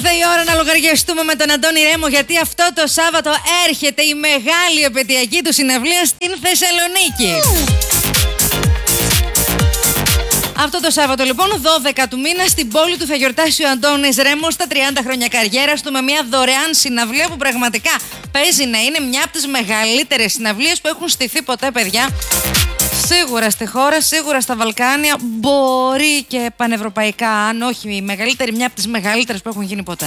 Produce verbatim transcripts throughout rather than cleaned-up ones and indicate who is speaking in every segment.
Speaker 1: Ήρθε η ώρα να λογαριαστούμε με τον Αντώνη Ρέμο, γιατί αυτό το Σάββατο έρχεται η μεγάλη επαιτειακή του συναυλία στην Θεσσαλονίκη. Αυτό το Σάββατο λοιπόν, δώδεκα του μήνα, στην πόλη του θα γιορτάσει ο Αντώνης Ρέμος στα τριάντα χρόνια καριέρας του με μια δωρεάν συναυλία που πραγματικά παίζει να είναι μια από τις μεγαλύτερες συναυλίες που έχουν στηθεί ποτέ, παιδιά. Σίγουρα στη χώρα, σίγουρα στα Βαλκάνια, μπορεί και πανευρωπαϊκά, αν όχι η μεγαλύτερη, μια από τις μεγαλύτερες που έχουν γίνει ποτέ.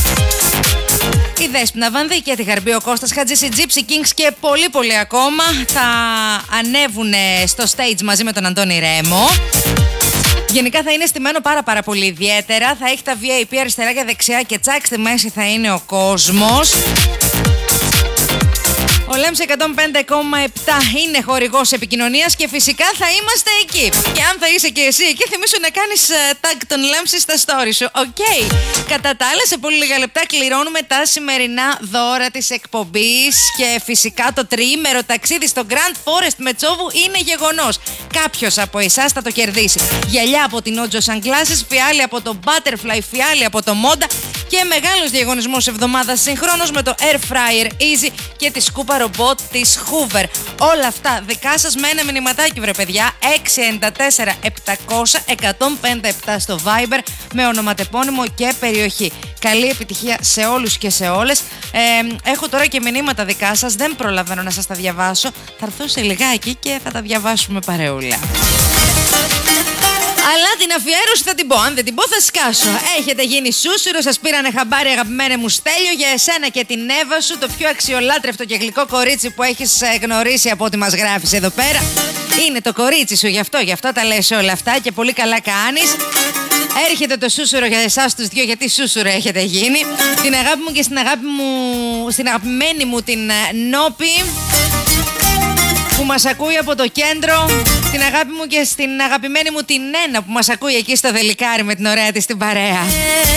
Speaker 1: Η Δέσποινα Βανδύ, τη Γαρμπή, ο Κώστας Χατζής, οι Gypsy Kings και πολλοί πολλοί ακόμα θα ανέβουν στο stage μαζί με τον Αντώνη Ρέμο. Γενικά θα είναι στημένο πάρα πάρα πολύ ιδιαίτερα. Θα έχει τα βι άι πι αριστερά και δεξιά και τσάκ στη μέση θα είναι ο κόσμος. Ο Λέμς εκατόν πέντε κόμμα επτά είναι χορηγός επικοινωνίας και φυσικά θα είμαστε εκεί. Και αν θα είσαι και εσύ εκεί, θυμίσου να κάνεις uh, tag τον Λέμψη στα story σου. Οκ. Okay. Κατά τα άλλα, σε πολύ λίγα λεπτά κληρώνουμε τα σημερινά δώρα της εκπομπής και φυσικά το τριήμερο ταξίδι στο Grand Forest Μετσόβου είναι γεγονός. Κάποιος από εσάς θα το κερδίσει. Γυαλιά από την Ότζο Sunglasses, φιάλη από το Butterfly, φιάλη από το Monda και μεγάλος διαγωνισμός εβδομάδας συγχρόνως με το Air Fryer Easy και τη σκούπα ρομπότ της Hoover. Όλα αυτά δικά σας με ένα μηνυματάκι, βρε παιδιά. έξι εννιά τέσσερα επτακόσια εκατόν πενήντα επτά στο Viber με ονοματεπώνυμο και περιοχή. Καλή επιτυχία σε όλους και σε όλες. Ε, έχω τώρα και μηνύματα δικά σας. Δεν προλαβαίνω να σας τα διαβάσω. Θα έρθω σε λιγάκι και θα τα διαβάσουμε παρεούλα. Αλλά την αφιέρωση θα την πω. Αν δεν την πω, θα σκάσω. Έχετε γίνει σούσουρο, σας πήρανε χαμπάρι, αγαπημένε μου Στέλιο, για εσένα και την Εύα σου, το πιο αξιολάτρευτο και γλυκό κορίτσι που έχεις γνωρίσει από ό,τι μας γράφεις εδώ πέρα. Είναι το κορίτσι σου, γι' αυτό, γι' αυτό τα λες όλα αυτά και πολύ καλά κάνεις. Έρχεται το σούσουρο για εσάς τους δυο, γιατί σούσουρο έχετε γίνει. Την αγάπη μου και στην αγάπη μου, στην αγαπημένη μου την Νόπη, που μας ακούει από το κέντρο, την αγάπη μου και στην αγαπημένη μου την Νένα που μας ακούει εκεί στο Δελικάρι με την ωραία της την παρέα.